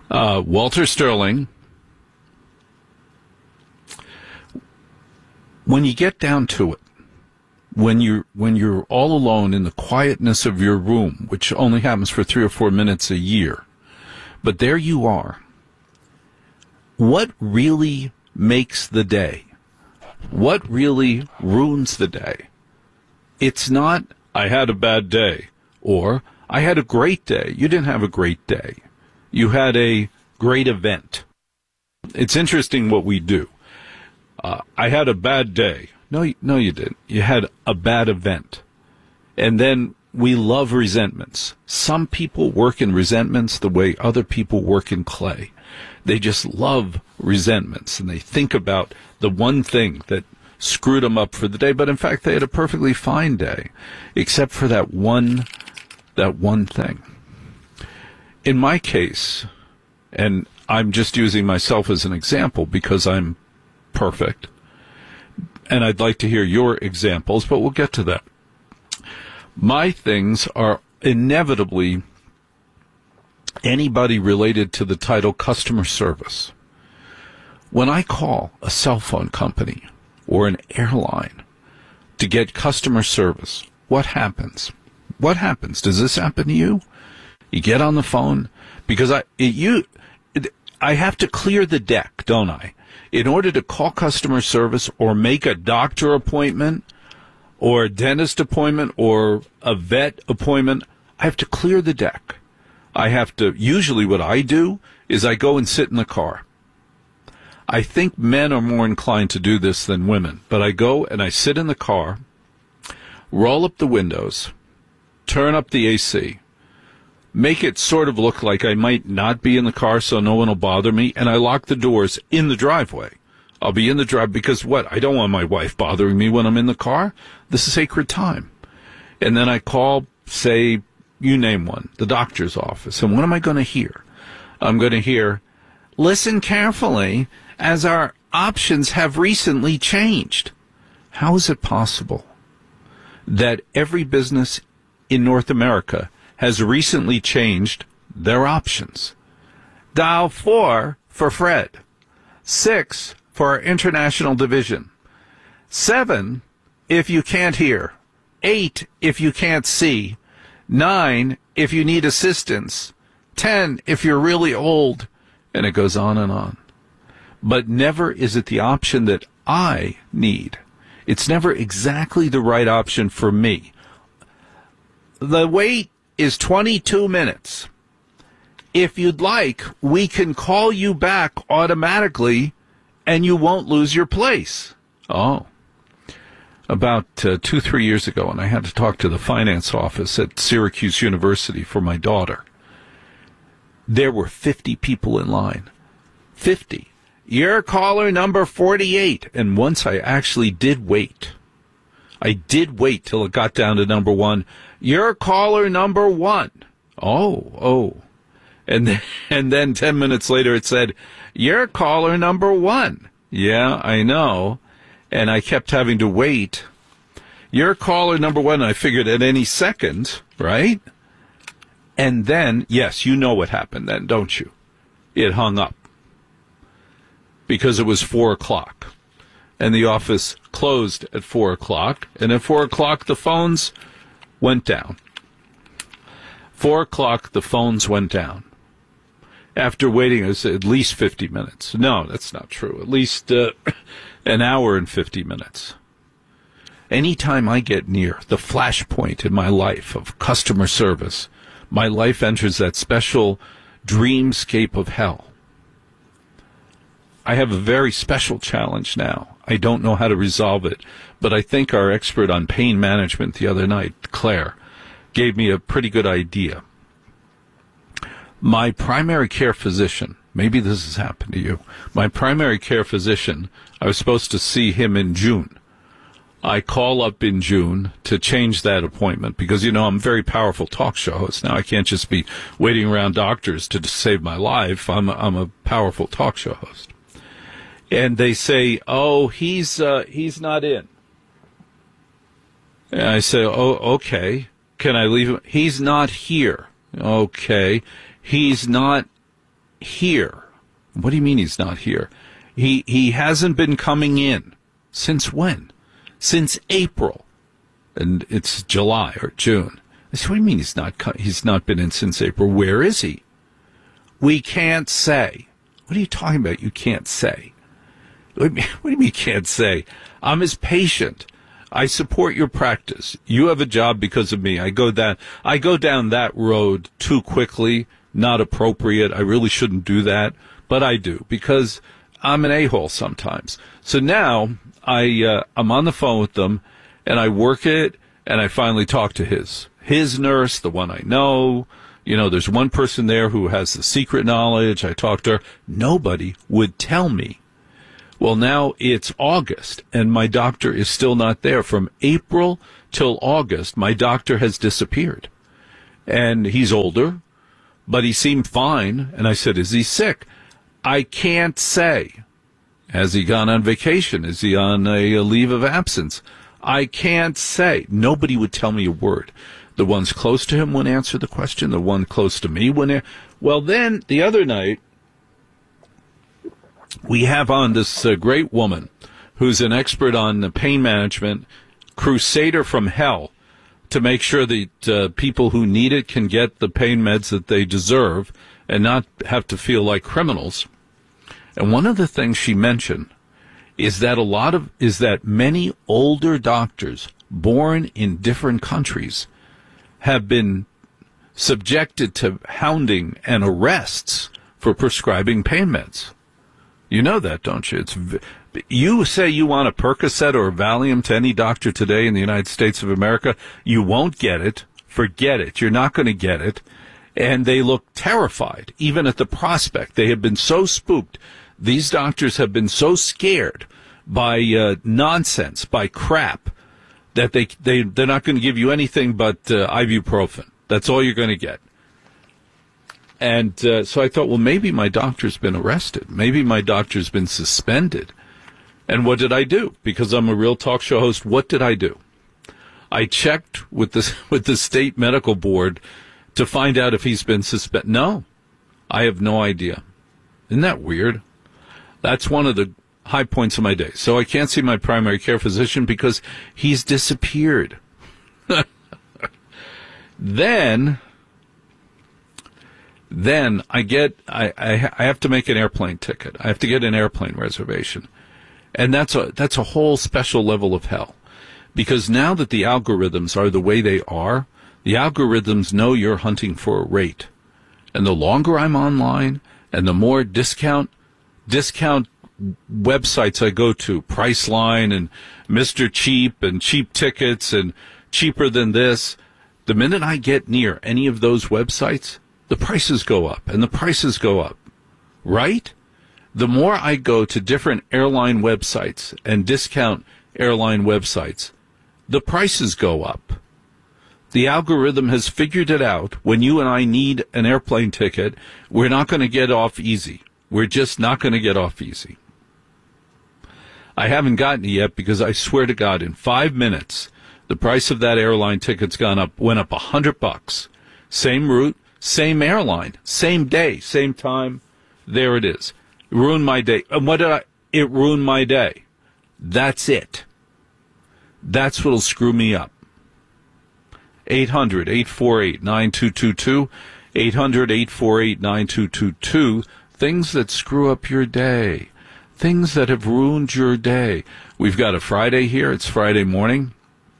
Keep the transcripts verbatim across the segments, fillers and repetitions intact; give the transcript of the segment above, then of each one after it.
Uh, Walter Sterling, when you get down to it, when you're, when you're all alone in the quietness of your room, which only happens for three or four minutes a year, but there you are, what really makes the day? What really ruins the day? It's not, I had a bad day, or I had a great day. You didn't have a great day. You had a great event. It's interesting what we do. Uh, I had a bad day. No, you- no, you didn't. You had a bad event. And then we love resentments. Some people work in resentments the way other people work in clay. They just love resentments, and they think about the one thing that screwed them up for the day. But in fact, they had a perfectly fine day, except for that one, that one thing. In my case, and I'm just using myself as an example because I'm perfect, and I'd like to hear your examples, but we'll get to that. My things are inevitably anybody related to the title customer service. When I call a cell phone company or an airline to get customer service, what happens? What happens? Does this happen to you? You get on the phone because I it, you it, I have to clear the deck, don't I? In order to call customer service or make a doctor appointment or a dentist appointment or a vet appointment, I have to clear the deck. I have to, usually what I do is I go and sit in the car. I think men are more inclined to do this than women, but I go and I sit in the car, roll up the windows, turn up the A C, make it sort of look like I might not be in the car so no one will bother me, and I lock the doors in the driveway. I'll be in the drive because what? I don't want my wife bothering me when I'm in the car. This is sacred time. And then I call, say, you name one, the doctor's office. And what am I going to hear? I'm going to hear, listen carefully, as our options have recently changed. How is it possible that every business in North America has recently changed their options? Dial four for Fred, six for our international division, seven if you can't hear, eight if you can't see, nine if you need assistance, ten if you're really old, and it goes on and on. But never is it the option that I need. It's never exactly the right option for me. The wait is twenty-two minutes. If you'd like, we can call you back automatically and you won't lose your place. Oh. About uh, two, three years ago, and I had to talk to the finance office at Syracuse University for my daughter. There were fifty people in line. fifty. You're caller number forty-eight. And once I actually did wait. I did wait till it got down to number one. You're caller number one. Oh, oh. And then, and then ten minutes later it said, you're caller number one. Yeah, I know. And I kept having to wait. You're caller number one. I figured at any second, right? And then, yes, you know what happened then, don't you? It hung up. Because it was four o'clock. And the office closed at four o'clock. And at four o'clock, the phones went down. Four o'clock, the phones went down. After waiting, it was at least fifty minutes. No, that's not true. At least uh, an hour and fifty minutes. Anytime I get near the flashpoint in my life of customer service, my life enters that special dreamscape of hell. I have a very special challenge now. I don't know how to resolve it, but I think our expert on pain management the other night, Claire, gave me a pretty good idea. My primary care physician, maybe this has happened to you, my primary care physician, I was supposed to see him in June. I call up in June to change that appointment because, you know, I'm a very powerful talk show host. Now I can't just be waiting around doctors to save my life. I'm a, I'm a powerful talk show host. And they say, oh, he's uh, he's not in. And I say, oh, okay. Can I leave him? He's not here. Okay. He's not here. What do you mean he's not here? He he hasn't been coming in. Since when? Since April. And it's July or June. I said, what do you mean he's not co- he's not been in since April? Where is he? We can't say. What are you talking about? You can't say. What do you mean you can't say? I'm his patient. I support your practice. You have a job because of me. I go down I go down that road too quickly, not appropriate. I really shouldn't do that, but I do because I'm an a-hole sometimes. So now I uh, I'm on the phone with them and I work it and I finally talk to his his nurse, the one I know. You know, there's one person there who has the secret knowledge. I talked to her. Nobody would tell me. Well, now it's August, and my doctor is still not there. From April till August, my doctor has disappeared. And he's older, but he seemed fine. And I said, is he sick? I can't say. Has he gone on vacation? Is he on a, a leave of absence? I can't say. Nobody would tell me a word. The ones close to him wouldn't answer the question. The one close to me wouldn't. Well, then, the other night, we have on this uh, great woman who's an expert on uh, pain management, crusader from hell, to make sure that uh, people who need it can get the pain meds that they deserve and not have to feel like criminals. And one of the things she mentioned is that a lot of is that many older doctors born in different countries have been subjected to hounding and arrests for prescribing pain meds. You know that, don't you? It's, you say you want a Percocet or a Valium to any doctor today in the United States of America, you won't get it. Forget it. You're not going to get it. And they look terrified, even at the prospect. They have been so spooked. These doctors have been so scared by uh, nonsense, by crap, that they, they, they're not going to give you anything but uh, ibuprofen. That's all you're going to get. And uh, so I thought, well, maybe my doctor's been arrested. Maybe my doctor's been suspended. And what did I do? Because I'm a real talk show host, what did I do? I checked with the, with the state medical board to find out if he's been suspended. No, I have no idea. Isn't that weird? That's one of the high points of my day. So I can't see my primary care physician because he's disappeared. Then... Then I get, I, I, I have to make an airplane ticket. I have to get an airplane reservation. And that's a, that's a whole special level of hell. Because now that the algorithms are the way they are, the algorithms know you're hunting for a rate. And the longer I'm online and the more discount, discount websites I go to, Priceline and Mister Cheap and Cheap Tickets and Cheaper Than This, the minute I get near any of those websites, the prices go up, and the prices go up, right? The more I go to different airline websites and discount airline websites, the prices go up. The algorithm has figured it out. When you and I need an airplane ticket, we're not going to get off easy. We're just not going to get off easy. I haven't gotten it yet because I swear to God, in five minutes, the price of that airline ticket's gone up, went up a hundred bucks. Same route. Same airline, same day, same time. There it is. It ruined my day. And what did I? It ruined my day. That's it. That's what'll screw me up. eight hundred, eight four eight, nine two two two. eight hundred, eight four eight, nine two two two. Things that screw up your day. Things that have ruined your day. We've got a Friday here. It's Friday morning.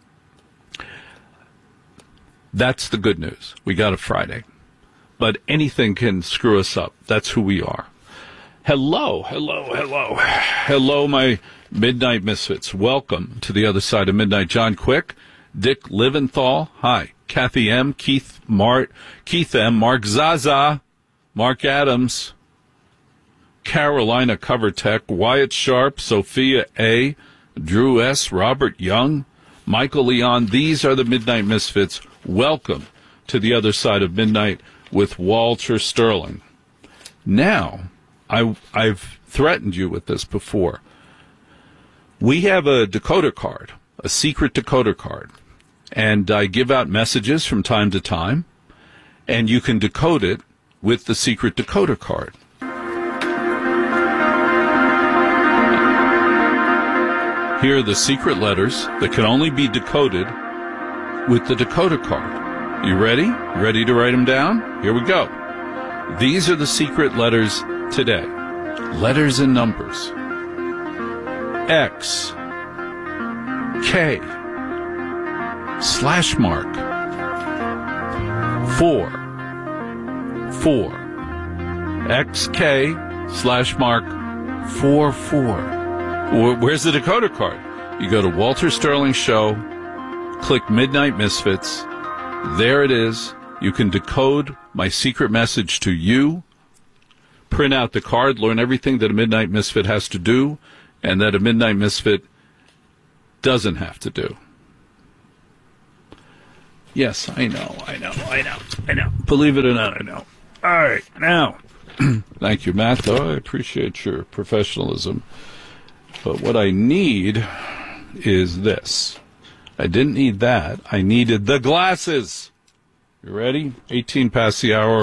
That's the good news. We got a Friday. But anything can screw us up. That's who we are. Hello, hello, hello. Hello, my Midnight Misfits. Welcome to the other side of midnight. John Quick, Dick Liventhal. Hi. Kathy M., Keith Mart, Keith M., Mark Zaza, Mark Adams, Carolina Cover Tech, Wyatt Sharp, Sophia A., Drew S., Robert Young, Michael Leon. These are the Midnight Misfits. Welcome to the other side of midnight with Walter Sterling. Now, I, I've threatened you with this before. We have a decoder card, a secret decoder card, and I give out messages from time to time, and you can decode it with the secret decoder card. Here are the secret letters that can only be decoded with the decoder card. You ready? Ready to write them down? Here we go. These are the secret letters today. Letters and numbers. X, K, slash mark, four, four, X, K, slash mark, four, four. Where's the decoder card? You go to Walter Sterling Show, click Midnight Misfits. There it is. You can decode my secret message to you, print out the card, learn everything that a Midnight Misfit has to do, and that a Midnight Misfit doesn't have to do. Yes, I know, I know, I know, I know. Believe it or not, I know. All right, now, thank you, Matt, though. I appreciate your professionalism. But what I need is this. I didn't need that. I needed the glasses. You ready? eighteen past the hour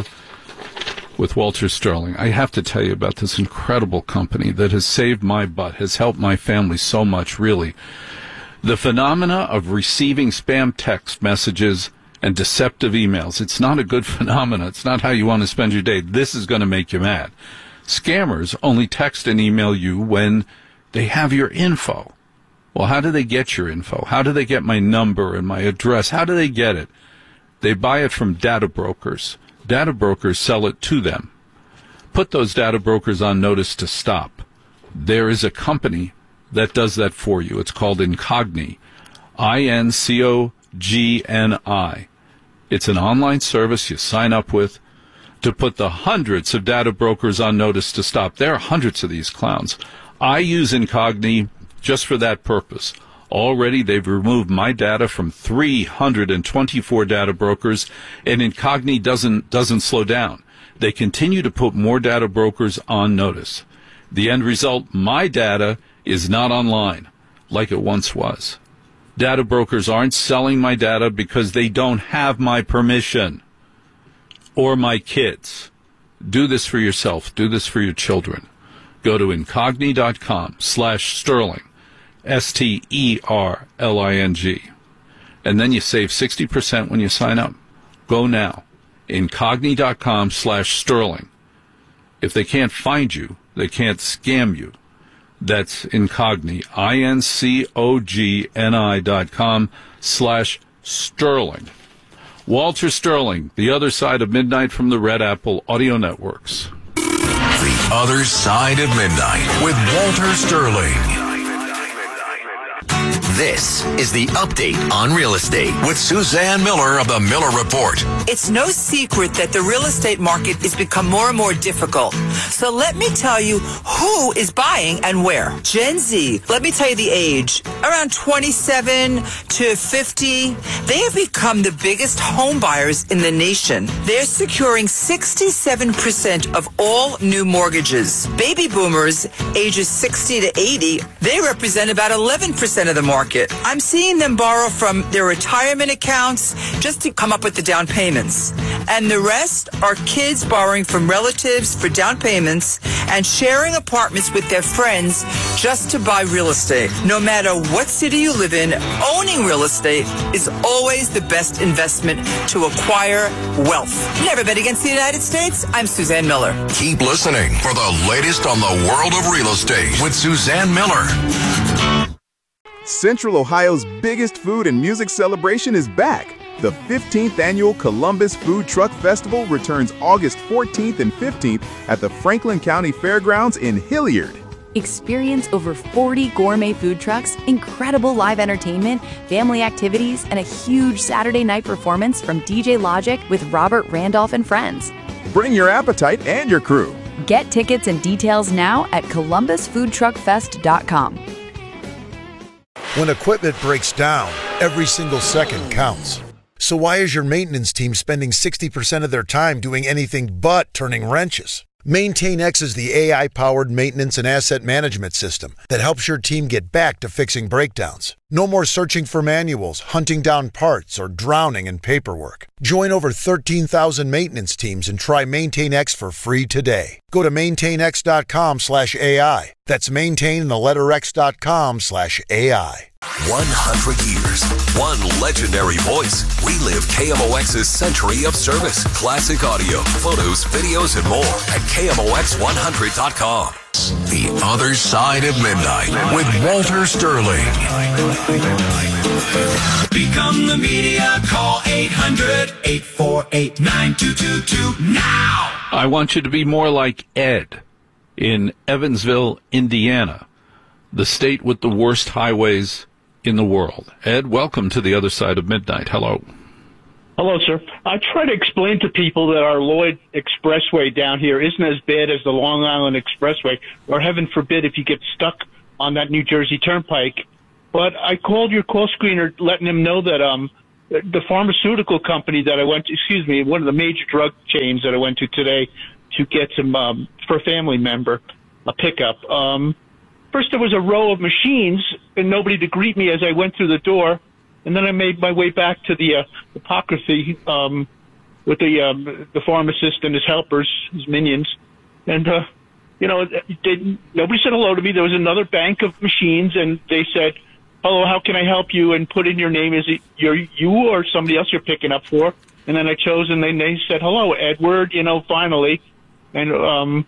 with Walter Sterling. I have to tell you about this incredible company that has saved my butt, has helped my family so much, really. The phenomena of receiving spam text messages and deceptive emails. It's not a good phenomena. It's not how you want to spend your day. This is going to make you mad. Scammers only text and email you when they have your info. Well, how do they get your info? How do they get my number and my address? How do they get it? They buy it from data brokers. Data brokers sell it to them. Put those data brokers on notice to stop. There is a company that does that for you. It's called Incogni, I N C O G N I. It's an online service you sign up with to put the hundreds of data brokers on notice to stop. There are hundreds of these clowns. I use Incogni just for that purpose. Already, they've removed my data from three hundred twenty-four data brokers, and Incogni doesn't doesn't slow down. They continue to put more data brokers on notice. The end result, my data is not online like it once was. Data brokers aren't selling my data because they don't have my permission or my kids. Do this for yourself. Do this for your children. Go to incogni.com slash sterling, S T E R L I N G. And then you save sixty percent when you sign up. Go now. Incogni.com slash sterling. If they can't find you, they can't scam you. That's Incogni, I N C O G N I dot com slash sterling. Walter Sterling, The Other Side of Midnight from the Red Apple Audio Networks. The Other Side of Midnight with Walter Sterling. This is the Update on Real Estate with Suzanne Miller of the Miller Report. It's no secret that the real estate market has become more and more difficult. So let me tell you who is buying and where. Gen Z, let me tell you the age, around twenty-seven to fifty. They have become the biggest home buyers in the nation. They're securing sixty-seven percent of all new mortgages. Baby boomers, ages sixty to eighty, they represent about eleven percent of the market. I'm seeing them borrow from their retirement accounts just to come up with the down payments. And the rest are kids borrowing from relatives for down payments and sharing apartments with their friends just to buy real estate. No matter what city you live in, owning real estate is always the best investment to acquire wealth. Never bet against the United States. I'm Suzanne Miller. Keep listening for the latest on the world of real estate with Suzanne Miller. Central Ohio's biggest food and music celebration is back. The fifteenth Annual Columbus Food Truck Festival returns August fourteenth and fifteenth at the Franklin County Fairgrounds in Hilliard. Experience over forty gourmet food trucks, incredible live entertainment, family activities, and a huge Saturday night performance from D J Logic with Robert Randolph and friends. Bring your appetite and your crew. Get tickets and details now at columbus food truck fest dot com. When equipment breaks down, every single second counts. So why is your maintenance team spending sixty percent of their time doing anything but turning wrenches? MaintainX is the A I-powered maintenance and asset management system that helps your team get back to fixing breakdowns. No more searching for manuals, hunting down parts, or drowning in paperwork. Join over thirteen thousand maintenance teams and try MaintainX for free today. Go to maintainx.com slash AI. That's maintain in the letter x.com slash AI. one hundred years, one legendary voice. Relive K M O X's century of service. Classic audio, photos, videos, and more at K M O X one hundred dot com. The Other Side of Midnight with Walter Sterling. Become the media. Call eight hundred, eight four eight, nine two two two now. I want you to be more like Ed in Evansville, Indiana, the state with the worst highways in the world. Ed, welcome to the Other Side of Midnight. Hello. Hello, sir. I try to explain to people that our Lloyd Expressway down here isn't as bad as the Long Island Expressway, or heaven forbid if you get stuck on that New Jersey Turnpike. But I called your call screener letting him know that um the pharmaceutical company that I went to, excuse me, one of the major drug chains that I went to today to get some, um, for a family member, a pickup. Um, first there was a row of machines and nobody to greet me as I went through the door. And then I made my way back to the uh, apocryphy um, with the um, the pharmacist and his helpers, his minions. And, uh, you know, they, nobody said hello to me. There was another bank of machines, and they said, hello, how can I help you? And put in your name. Is it you're, you or somebody else you're picking up for? And then I chose, and then they said, hello, Edward, you know, finally. And, um,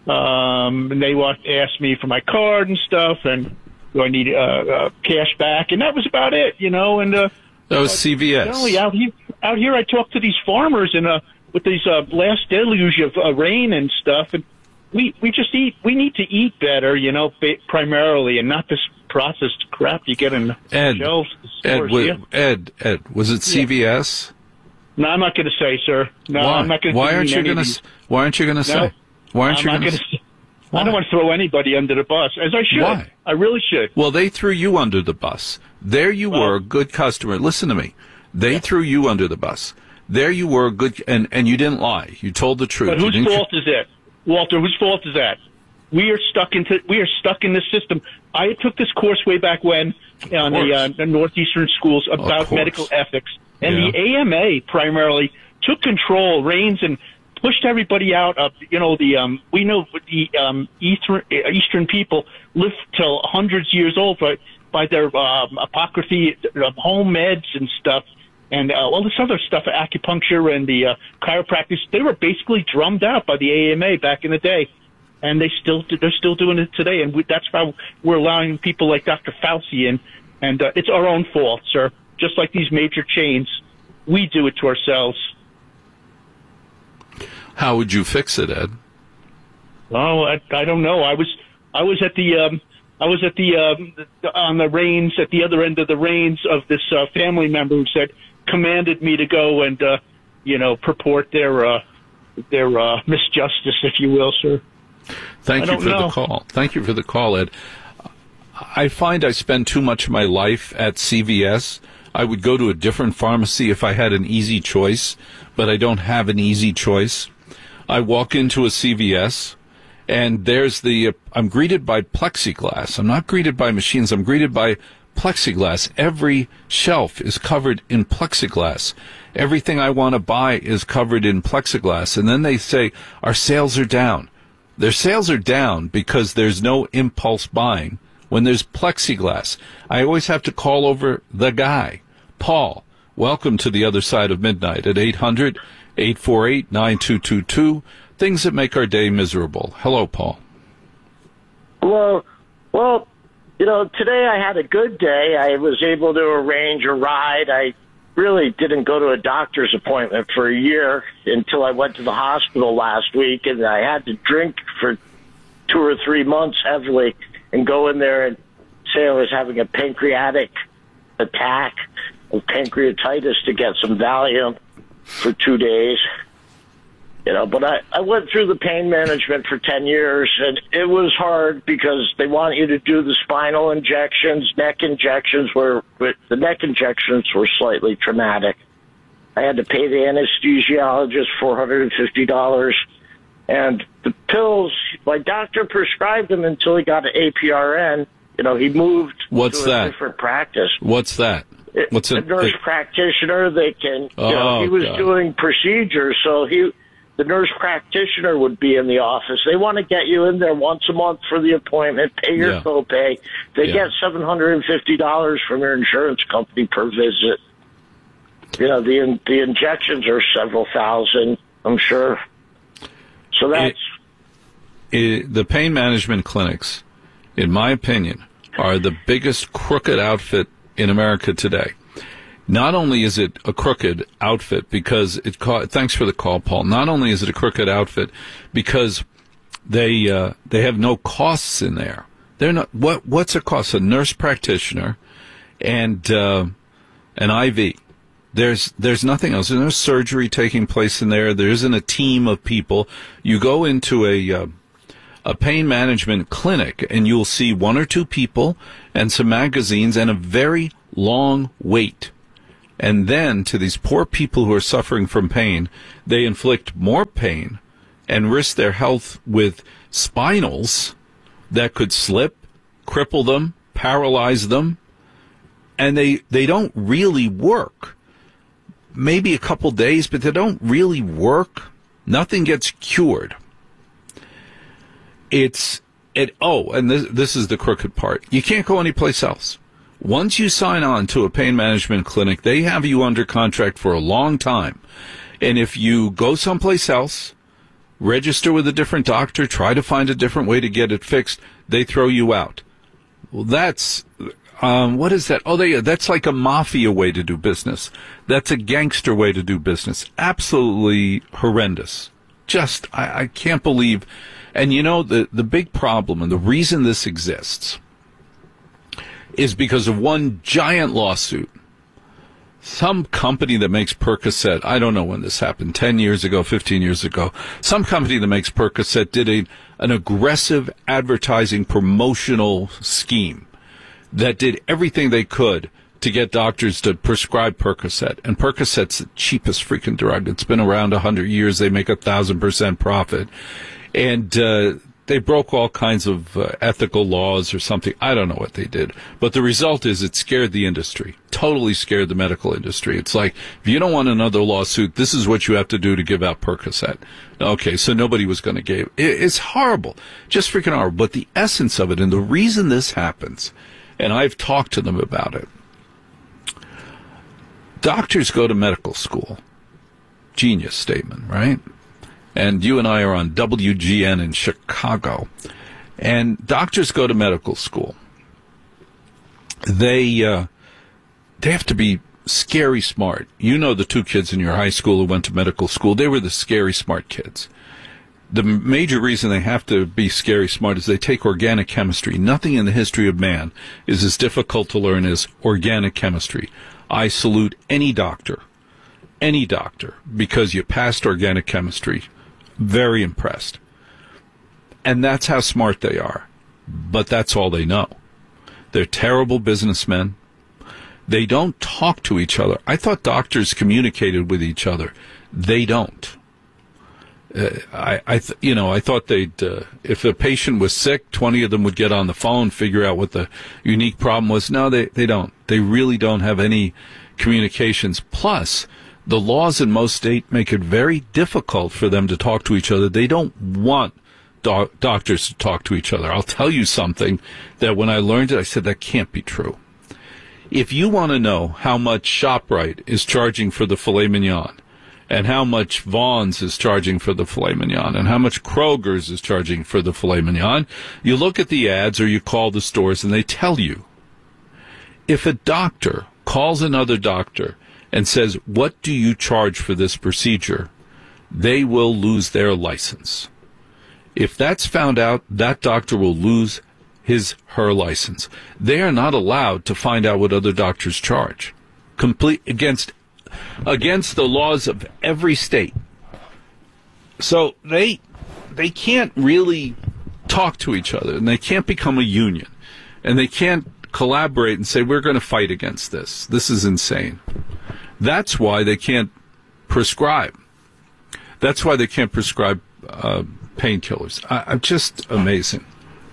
um, and they asked me for my card and stuff, and do I need uh, uh, cash back? And that was about it, you know. And uh, that was C V S. Generally, out here, out here, I talk to these farmers and uh, with these uh, last deluge of uh, rain and stuff, and we we just eat. We need to eat better, you know, primarily, and not this processed crap you get in the Ed, shelves. Ed, stores, was, yeah. Ed, Ed, was it C V S? No, I'm not going to say, sir. No, Why? I'm not going to. Why aren't you going to? Why aren't you going to No, say? Why aren't I'm you not going gonna to? I don't want to throw anybody under the bus, as I should. Why? I really should. Well, they threw you under the bus. There you Well, were, a good customer. Listen to me. They yeah. threw you under the bus. There you were, a good, and, and you didn't lie. You told the truth. But whose fault is it, Walter? Whose fault is that? We are stuck into. We are stuck in this system. I took this course way back when on the, uh, the northeastern schools about medical ethics, and yeah. the A M A primarily took control, reins, and pushed everybody out. Of, you know, the um, we know the um, Eastern, Eastern people live till hundreds of years old by, by their um, apocryphy, uh, home meds and stuff, and uh, all this other stuff, acupuncture and the uh, chiropractors. They were basically drummed out by the A M A back in the day, and they still they're still doing it today. And we, that's how we're allowing people like Doctor Fauci in, and uh, it's our own fault, sir. Just like these major chains, we do it to ourselves. How would you fix it, Ed? Oh, I, I don't know. I was I was at the um, I was at the um, on the reins at the other end of the reins of this uh, family member who said commanded me to go and uh, you know purport their uh, their uh, misjustice, if you will, sir. Thank I you for know. the call. Thank you for the call, Ed. I find I spend too much of my life at C V S. I would go to a different pharmacy if I had an easy choice, but I don't have an easy choice. I walk into a C V S, and there's the, uh, I'm greeted by plexiglass. I'm not greeted by machines. I'm greeted by plexiglass. Every shelf is covered in plexiglass. Everything I want to buy is covered in plexiglass. And then they say, our sales are down. Their sales are down because there's no impulse buying when there's plexiglass. I always have to call over the guy. Paul, welcome to the Other Side of Midnight at eight hundred, eight four eight, nine two two two. Things that make our day miserable. Hello, Paul. Hello. Well, you know, today I had a good day. I was able to arrange a ride. I really didn't go to a doctor's appointment for a year until I went to the hospital last week, and I had to drink for two or three months heavily and go in there and say I was having a pancreatic attack of pancreatitis to get some Valium for two days. You know, but I, I went through the pain management for ten years, and it was hard because they want you to do the spinal injections, neck injections, where the neck injections were slightly traumatic. I had to pay the anesthesiologist four hundred fifty dollars, And the pills, my doctor prescribed them until he got an A P R N. You know, he moved What's to that? a different practice. What's that? What's a it, nurse it, practitioner? They can. You oh, know, he was God. doing procedures, so he, the nurse practitioner, would be in the office. They want to get you in there once a month for the appointment, pay your Yeah. copay. They Yeah. get seven hundred and fifty dollars from your insurance company per visit. You know, the the injections are several thousand, I'm sure. So that's it, it, the pain management clinics, in my opinion, are the biggest crooked outfit in America today. Not only is it a crooked outfit because it ca- thanks for the call, Paul. Not only is it a crooked outfit because they uh, they have no costs in there. They're not what what's it cost? A nurse practitioner and uh, an I V. There's there's nothing else. There's no surgery taking place in there. There isn't a team of people. You go into a uh, a pain management clinic and you'll see one or two people and some magazines and a very long wait. And then to these poor people who are suffering from pain, they inflict more pain and risk their health with spinals that could slip, cripple them, paralyze them, and they they don't really work. Maybe a couple days, but they don't really work. Nothing gets cured. It's it. Oh, and this this is the crooked part. You can't go anyplace else. Once you sign on to a pain management clinic, they have you under contract for a long time. And if you go someplace else, register with a different doctor, try to find a different way to get it fixed, they throw you out. Well, that's, um, what is that? Oh, they, that's like a mafia way to do business. That's a gangster way to do business. Absolutely horrendous. Just, I, I can't believe. And you know, the, the big problem and the reason this exists is because of one giant lawsuit. Some company that makes Percocet, I don't know when this happened, ten years ago, fifteen years ago, some company that makes Percocet did a, an aggressive advertising promotional scheme that did everything they could to get doctors to prescribe Percocet. And Percocet's the cheapest freaking drug. It's been around one hundred years. They make a one thousand percent profit. And uh, they broke all kinds of uh, ethical laws or something. I don't know what they did. But the result is it scared the industry, totally scared the medical industry. It's like, if you don't want another lawsuit, this is what you have to do to give out Percocet. Okay, so nobody was going to give. It, it's horrible, just freaking horrible. But the essence of it and the reason this happens, and I've talked to them about it, doctors go to medical school. Genius statement, right? And you and I are on W G N in Chicago. And doctors go to medical school. They uh, they have to be scary smart. You know the two kids in your high school who went to medical school. They were the scary smart kids. The major reason they have to be scary smart is they take organic chemistry. Nothing in the history of man is as difficult to learn as organic chemistry. I salute any doctor, any doctor, because you passed organic chemistry. Very impressed. And that's how smart they are. But that's all they know. They're terrible businessmen. They don't talk to each other. I thought doctors communicated with each other. They don't. Uh, I, I th- you know, I thought they'd, uh, if a patient was sick, twenty of them would get on the phone, figure out what the unique problem was. No, they, they don't. They really don't have any communications. Plus, the laws in most states make it very difficult for them to talk to each other. They don't want do- doctors to talk to each other. I'll tell you something that when I learned it, I said that can't be true. If you want to know how much ShopRite is charging for the filet mignon, and how much Vaughn's is charging for the filet mignon, and how much Kroger's is charging for the filet mignon, you look at the ads or you call the stores and they tell you. If a doctor calls another doctor and says, what do you charge for this procedure, they will lose their license. If that's found out, that doctor will lose his, her license. They are not allowed to find out what other doctors charge. Complete against, against the laws of every state. So they, they can't really talk to each other, and they can't become a union, and they can't collaborate and say, we're going to fight against this. This is insane. That's why they can't prescribe. That's why they can't prescribe uh, painkillers. I'm just amazing.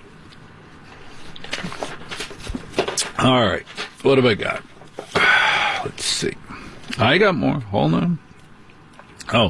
All right. What have I got? Let's see. I got more. Hold on. Oh.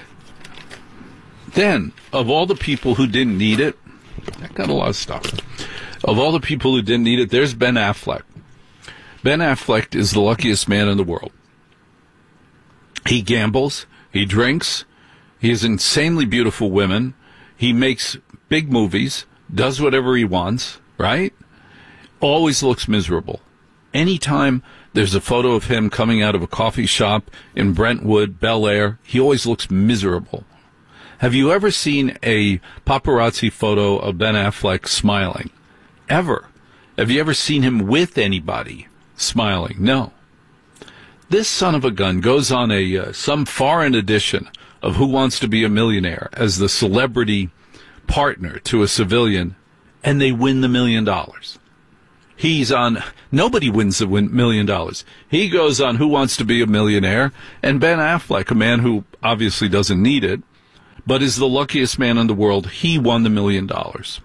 Then, of all the people who didn't need it, I got a lot of stuff. Of all the people who didn't need it, there's Ben Affleck. Ben Affleck is the luckiest man in the world. He gambles. He drinks. He has insanely beautiful women. He makes big movies, does whatever he wants, right? Always looks miserable. Anytime there's a photo of him coming out of a coffee shop in Brentwood, Bel Air, he always looks miserable. Have you ever seen a paparazzi photo of Ben Affleck smiling? Ever? Have you ever seen him with anybody smiling? No. This son of a gun goes on a uh, some foreign edition of Who Wants to Be a Millionaire as the celebrity partner to a civilian, and they win the million dollars. He's on, nobody wins the win, million dollars. He goes on Who Wants to Be a Millionaire, and Ben Affleck, a man who obviously doesn't need it, but is the luckiest man in the world, he won the million dollars.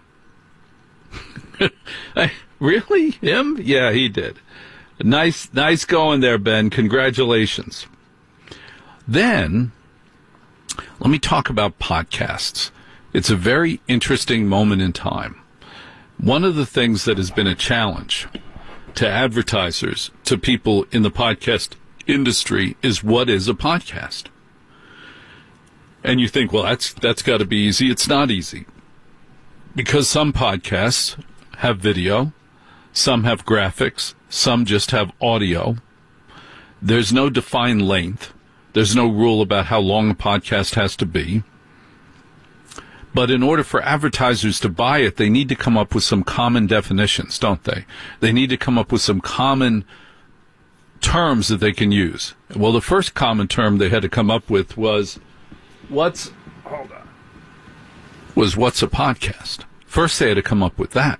Really? Him? Yeah, he did. Nice, nice going there, Ben. Congratulations. Then, let me talk about podcasts. It's a very interesting moment in time. One of the things that has been a challenge to advertisers, to people in the podcast industry, is what is a podcast? And you think, well, that's that's got to be easy. It's not easy. Because some podcasts have video, some have graphics, some just have audio. There's no defined length. There's no rule about how long a podcast has to be. But in order for advertisers to buy it, they need to come up with some common definitions, don't they? They need to come up with some common terms that they can use. Well, the first common term they had to come up with was, what's, hold on, was what's a podcast? First they had to come up with that.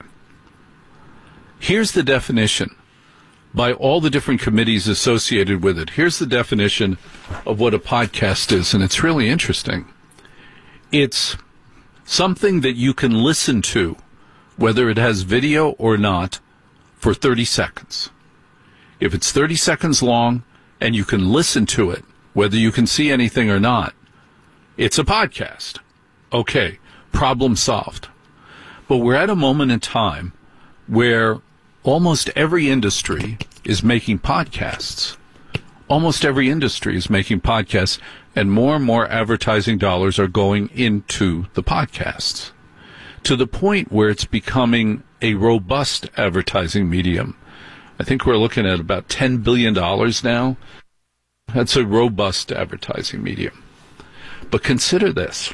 Here's the definition by all the different committees associated with it. Here's the definition of what a podcast is, and it's really interesting. It's something that you can listen to, whether it has video or not, for thirty seconds. If it's thirty seconds long and you can listen to it, whether you can see anything or not, it's a podcast. Okay, problem solved. But we're at a moment in time where almost every industry is making podcasts. Almost every industry is making podcasts, and more and more advertising dollars are going into the podcasts, to the point where it's becoming a robust advertising medium. I think we're looking at about ten billion dollars now. That's a robust advertising medium. But consider this.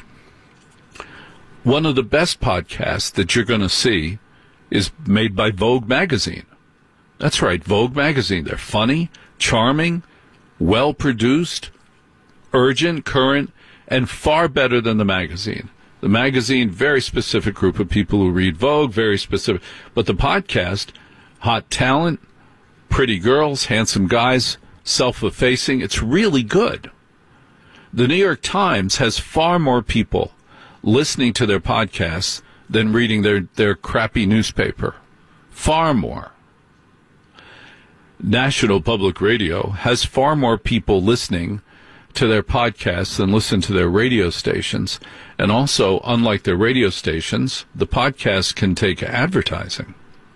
One of the best podcasts that you're going to see is made by Vogue magazine. That's right, Vogue magazine. They're funny, charming, well-produced, urgent, current, and far better than the magazine. The magazine, very specific group of people who read Vogue, very specific. But the podcast, hot talent, pretty girls, handsome guys, self-effacing. It's really good. The New York Times has far more people listening to their podcasts than reading their, their crappy newspaper. Far more. National Public Radio has far more people listening to their podcasts than listen to their radio stations. And also, unlike their radio stations, the podcasts can take advertising.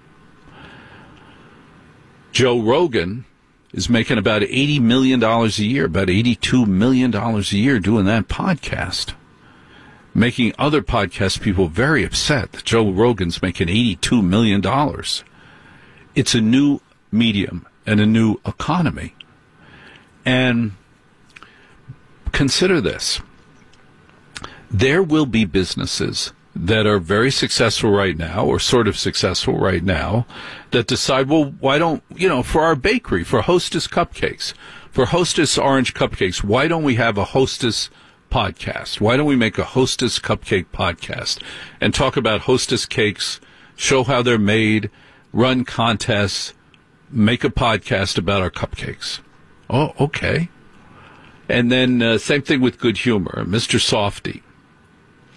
Joe Rogan is making about eighty million dollars a year, about eighty-two million dollars a year doing that podcast. Making other podcast people very upset that Joe Rogan's making eighty-two million dollars. It's a new medium and a new economy. And consider this. There will be businesses that are very successful right now, or sort of successful right now, that decide, well, why don't, you know, for our bakery, for Hostess Cupcakes, for Hostess Orange Cupcakes, why don't we have a Hostess podcast? Why don't we make a Hostess Cupcake podcast and talk about Hostess cakes, show how they're made, run contests, make a podcast about our cupcakes? Oh, okay. And then uh, same thing with Good Humor, Mister Softy.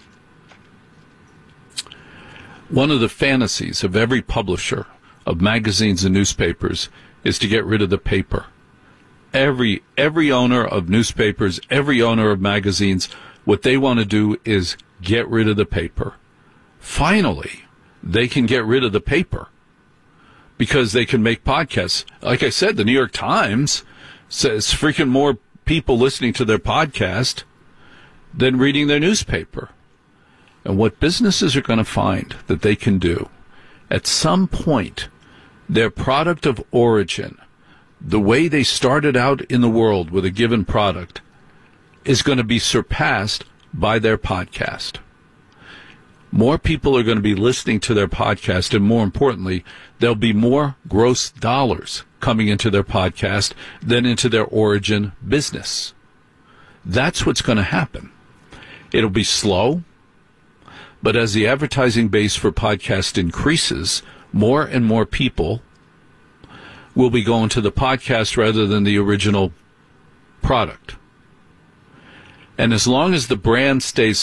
One of the fantasies of every publisher of magazines and newspapers is to get rid of the paper. Every every owner of newspapers, every owner of magazines, what they want to do is get rid of the paper. Finally, they can get rid of the paper because they can make podcasts. Like I said, the New York Times says freaking more people listening to their podcast than reading their newspaper. And what businesses are going to find that they can do, at some point, their product of origin, the way they started out in the world with a given product, is going to be surpassed by their podcast. More people are going to be listening to their podcast, and more importantly, there'll be more gross dollars coming into their podcast than into their origin business. That's what's going to happen. It'll be slow, but as the advertising base for podcast increases, more and more people will be going to the podcast rather than the original product. And as long as the brand stays